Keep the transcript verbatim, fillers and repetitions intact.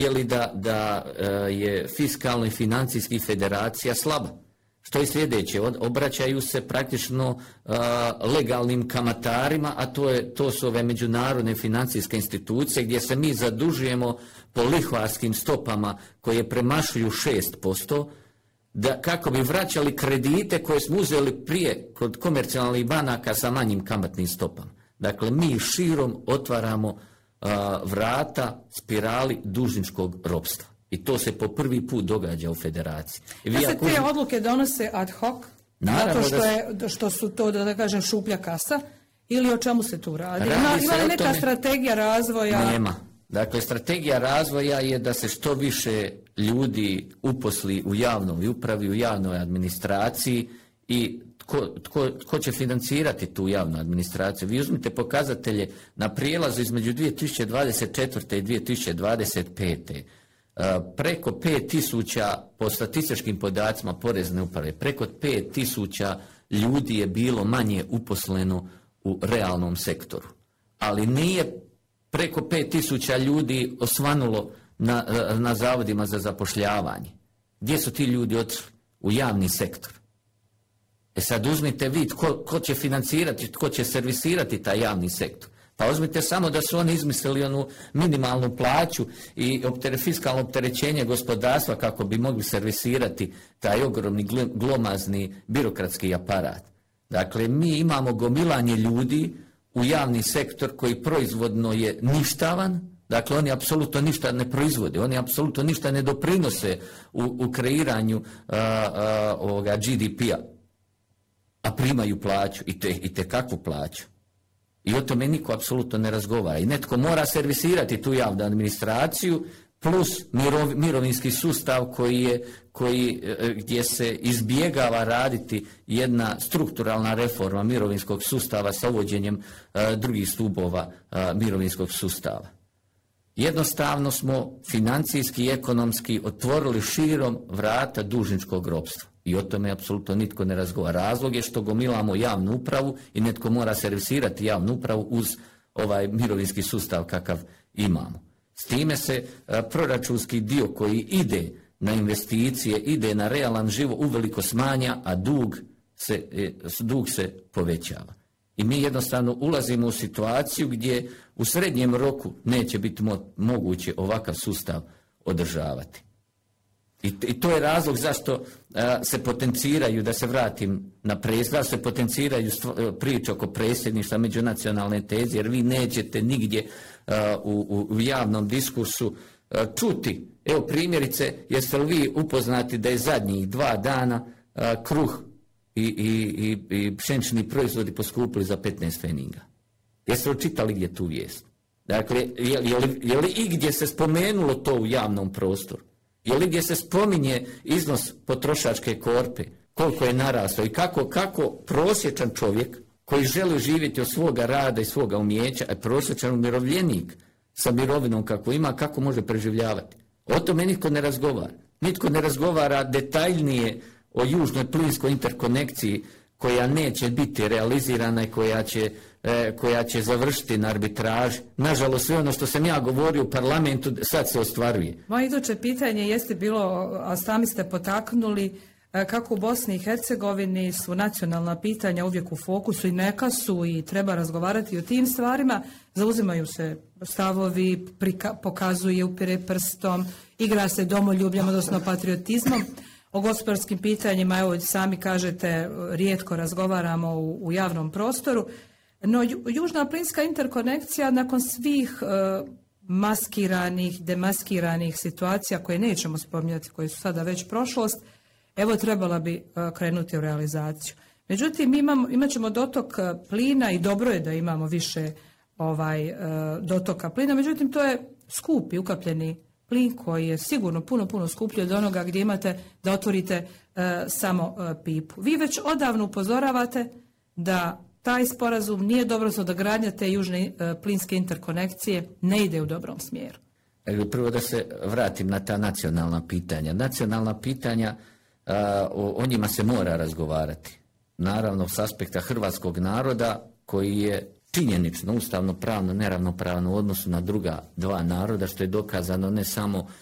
je li da, da je fiskalno i financijski federacija slaba. Što je sljedeće? Obraćaju se praktično uh, legalnim kamatarima, a to, je, to su ove međunarodne financijske institucije gdje se mi zadužujemo po lihvarskim stopama koje premašuju šest posto, da, kako bi vraćali kredite koje smo uzeli prije kod komercijalnih banaka sa manjim kamatnim stopama. Dakle, mi širom otvaramo uh, vrata spirali dužničkog ropstva. I to se po prvi put događa u federaciji. Da se te ako... odluke donose ad hoc, naravno, zato što, da je, što su to, da kažem, šuplja kasa, ili o čemu se tu radi? radi ima ima li neka tome... strategija razvoja? Nema. Dakle, strategija razvoja je da se što više ljudi uposli u javnoj upravi, u javnoj administraciji i tko, tko, tko će financirati tu javnu administraciju. Vi uzmite pokazatelje na prijelazu između dvije tisuće dvadeset četvrte i dvije tisuće dvadeset pete. Uh, preko pet tisuća, po statističkim podacima porezne uprave, preko pet tisuća ljudi je bilo manje uposleno u realnom sektoru. Ali nije preko pet tisuća ljudi osvanulo na, na zavodima za zapošljavanje. Gdje su ti ljudi otišli? U javni sektor. E sad uzmite vi tko, tko će financirati, tko će servisirati taj javni sektor. Pa uzmite samo da su oni izmislili onu minimalnu plaću i optere, fiskalno opterećenje gospodarstva kako bi mogli servisirati taj ogromni glomazni birokratski aparat. Dakle, mi imamo gomilanje ljudi u javni sektor koji proizvodno je ništavan, dakle oni apsolutno ništa ne proizvode, oni apsolutno ništa ne doprinose u, u kreiranju a, a, ovoga G D P-a, a primaju plaću i te, i te kakvu plaću. I o tome niko apsolutno ne razgovara. I netko mora servisirati tu javnu administraciju plus mirov, mirovinski sustav koji je, koji, gdje se izbjegava raditi jedna strukturalna reforma mirovinskog sustava sa uvođenjem a, drugih stubova a, mirovinskog sustava. Jednostavno smo financijski i ekonomski otvorili širom vrata dužničkog ropstva. I o tome apsolutno nitko ne razgovara. Razlog je što gomilamo javnu upravu i netko mora servisirati javnu upravu uz ovaj mirovinski sustav kakav imamo. S time se a, proračunski dio koji ide na investicije, ide na realan život uveliko smanja, a dug se, e, dug se povećava. I mi jednostavno ulazimo u situaciju gdje u srednjem roku neće biti mo- moguće ovakav sustav održavati. I, I to je razlog zašto a, se potenciraju, da se vratim na predsjedništvo, zašto se potenciraju stvo, priče oko predsjedništva međunacionalne teze, jer vi nećete nigdje a, u, u javnom diskursu a, čuti. Evo primjerice, jeste li vi upoznati da je zadnjih dva dana a, kruh i, i, i, i pšenični proizvodi poskupili za petnaest pfeninga? Jeste li čitali gdje tu vijest? Dakle, je, je, li, je li igdje se spomenulo to u javnom prostoru? Je li gdje se spominje iznos potrošačke korpe, koliko je narastao i kako, kako prosječan čovjek koji želi živjeti od svoga rada i svoga umjeća, a prosječan umirovljenik sa mirovinom kako ima, kako može preživljavati? O tome nitko ne razgovara. Nitko ne razgovara detaljnije o južnoj plinskoj interkonekciji koja neće biti realizirana i koja će, e, koja će završiti na arbitraži. Nažalost, sve ono što sam ja govorio u parlamentu sad se ostvaruje. Moje iduće pitanje jeste bilo, a sami ste potaknuli, kako u Bosni i Hercegovini su nacionalna pitanja uvijek u fokusu i neka su i treba razgovarati o tim stvarima, zauzimaju se stavovi, prika, pokazuje, upire prstom, igra se domoljubljem, odnosno patriotizmom. O gospodarskim pitanjima, evo sami kažete, rijetko razgovaramo u, u javnom prostoru, no ju, južna plinska interkonekcija nakon svih e, maskiranih, demaskiranih situacija koje nećemo spominjati, koje su sada već prošlost, evo trebala bi e, krenuti u realizaciju. Međutim, imamo, imat ćemo dotok plina i dobro je da imamo više ovaj e, dotoka plina, međutim to je skupi ukapljeni plin koji je sigurno puno, puno skuplji od onoga gdje imate da otvorite e, samo e, pipu. Vi već odavno upozoravate da taj sporazum nije dobro, da gradnja te južne e, plinske interkonekcije ne ide u dobrom smjeru. Prvo da se vratim na ta nacionalna pitanja. Nacionalna pitanja, a, o, o njima se mora razgovarati. Naravno, s aspekta hrvatskog naroda koji je činjenično, ustavno, pravno, neravnopravno u odnosu na druga dva naroda, što je dokazano ne samo